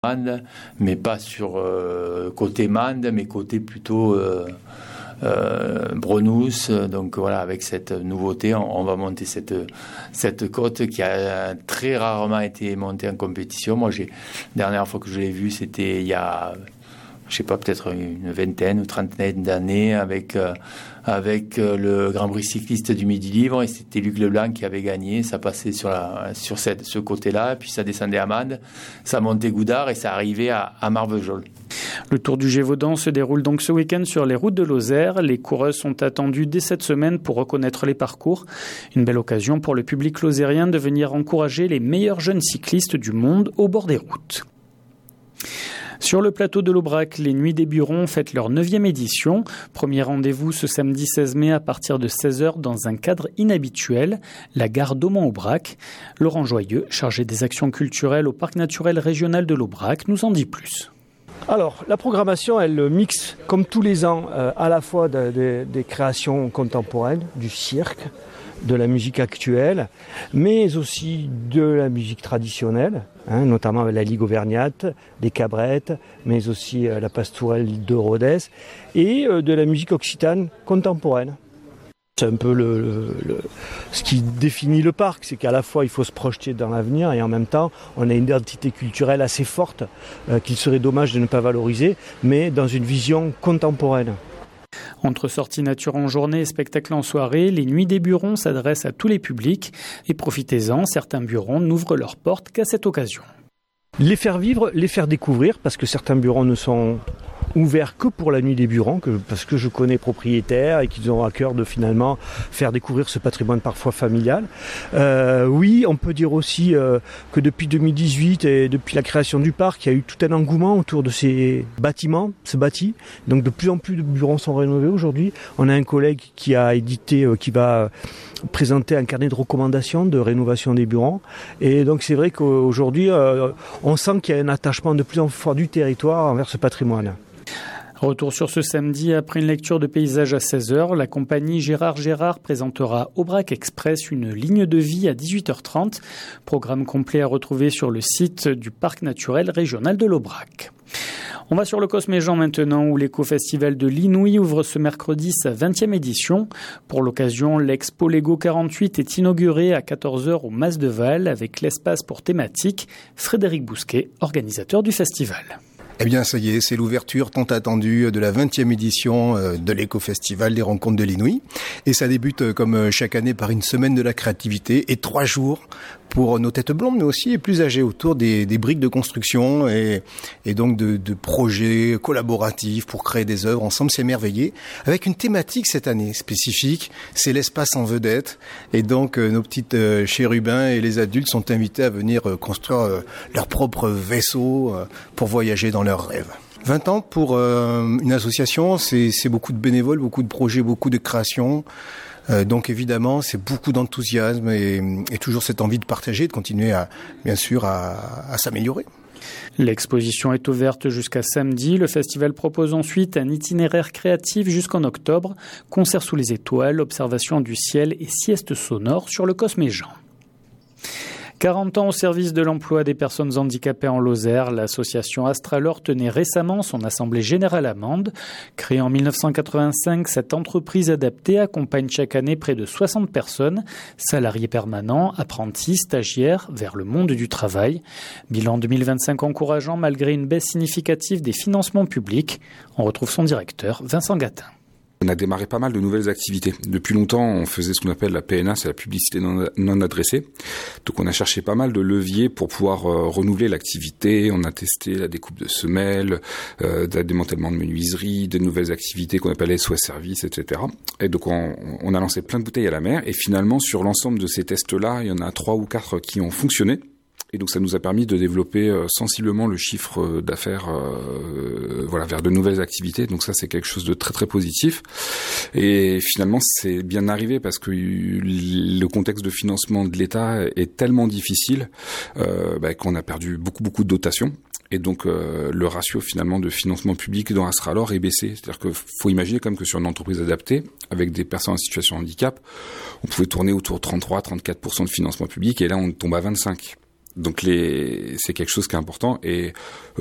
Mende, mais pas sur côté Mende, mais côté plutôt Brenous. Donc voilà, avec cette nouveauté, on va monter cette côte qui a très rarement été montée en compétition. Moi, la dernière fois que je l'ai vue, c'était il y a, je sais pas, peut-être une vingtaine ou trentaine d'années avec le Grand Prix cycliste du Midi Libre, et c'était Luc Leblanc qui avait gagné. Ça passait sur ce côté-là, puis ça descendait à Mende, ça montait Goudard et ça arrivait à Marvejols. Le Tour du Gévaudan se déroule donc ce week-end sur les routes de Lozère. Les coureuses sont attendues dès cette semaine pour reconnaître les parcours. Une belle occasion pour le public lozérien de venir encourager les meilleurs jeunes cyclistes du monde au bord des routes. Sur le plateau de l'Aubrac, les Nuits des Burons fêtent leur 9e édition. Premier rendez-vous ce samedi 16 mai à partir de 16h dans un cadre inhabituel, la gare d'Aumont-Aubrac. Laurent Joyeux, chargé des actions culturelles au Parc naturel régional de l'Aubrac, nous en dit plus. Alors, la programmation, elle mixe, comme tous les ans, à la fois des créations contemporaines, du cirque, de la musique actuelle, mais aussi de la musique traditionnelle, notamment avec la Ligue auvergnate, des cabrettes, mais aussi la pastourelle de Rodez, et de la musique occitane contemporaine. C'est un peu ce qui définit le parc, c'est qu'à la fois il faut se projeter dans l'avenir et en même temps on a une identité culturelle assez forte qu'il serait dommage de ne pas valoriser, mais dans une vision contemporaine. Entre sorties nature en journée et spectacles en soirée, les Nuits des Burons s'adressent à tous les publics. Et profitez-en, certains burons n'ouvrent leurs portes qu'à cette occasion. Les faire vivre, les faire découvrir, parce que certains burons ne sont ouverts que pour la Nuit des Burons, parce que je connais propriétaires et qu'ils ont à cœur de finalement faire découvrir ce patrimoine parfois familial. Oui, on peut dire aussi que depuis 2018 et depuis la création du parc, il y a eu tout un engouement autour de ces bâtiments, ce bâti. Donc de plus en plus de burons sont rénovés aujourd'hui. On a un collègue qui a édité, qui va présenter un carnet de recommandations de rénovation des burons. Et donc c'est vrai qu'aujourd'hui, on sent qu'il y a un attachement de plus en plus fort du territoire envers ce patrimoine. Retour sur ce samedi, après une lecture de paysages à 16h, la compagnie Gérard présentera Aubrac Express, une ligne de vie à 18h30. Programme complet à retrouver sur le site du Parc naturel régional de l'Aubrac. On va sur le Cosméjean maintenant, où l'éco-festival de l'Inouï ouvre ce mercredi sa 20e édition. Pour l'occasion, l'expo Lego 48 est inaugurée à 14h au Mas de Val avec l'espace pour thématique. Frédéric Bousquet, organisateur du festival. Eh bien, ça y est, c'est l'ouverture tant attendue de la 20e édition de l'éco-festival des rencontres de l'Inouï. Et ça débute comme chaque année par une semaine de la créativité et 3 jours pour nos têtes blondes, mais aussi les plus âgés, autour des briques de construction et donc de projets collaboratifs pour créer des œuvres ensemble, s'émerveiller. Avec une thématique cette année spécifique, c'est l'espace en vedette. Et donc nos petites chérubins et les adultes sont invités à venir construire leur propre vaisseau pour voyager dans leurs rêves. 20 ans pour une association, c'est beaucoup de bénévoles, beaucoup de projets, beaucoup de créations. Donc évidemment, c'est beaucoup d'enthousiasme et toujours cette envie de partager, de continuer à s'améliorer. L'exposition est ouverte jusqu'à samedi. Le festival propose ensuite un itinéraire créatif jusqu'en octobre. Concert sous les étoiles, observation du ciel et sieste sonore sur le Cosméjean. 40 ans au service de l'emploi des personnes handicapées en Lozère, l'association Astralor tenait récemment son assemblée générale à Mende. Créée en 1985, cette entreprise adaptée accompagne chaque année près de 60 personnes, salariés permanents, apprentis, stagiaires, vers le monde du travail. Bilan 2025 encourageant malgré une baisse significative des financements publics. On retrouve son directeur, Vincent Gatin. On a démarré pas mal de nouvelles activités. Depuis longtemps, on faisait ce qu'on appelle la PNA, c'est la publicité non adressée. Donc on a cherché pas mal de leviers pour pouvoir renouveler l'activité. On a testé la découpe de semelles, le démantèlement de menuiseries, de nouvelles activités qu'on appelle SOS Service, etc. Et donc on a lancé plein de bouteilles à la mer. Et finalement, sur l'ensemble de ces tests-là, il y en a 3 ou 4 qui ont fonctionné. Et donc ça nous a permis de développer sensiblement le chiffre d'affaires vers de nouvelles activités. Donc ça, c'est quelque chose de très très positif. Et finalement, c'est bien arrivé parce que le contexte de financement de l'État est tellement difficile qu'on a perdu beaucoup de dotations. Et donc le ratio finalement de financement public dans Astralor est baissé. C'est-à-dire qu'il faut imaginer quand même que sur une entreprise adaptée, avec des personnes en situation de handicap, on pouvait tourner autour de 33-34% de financement public et là on tombe à 25%. Donc c'est quelque chose qui est important et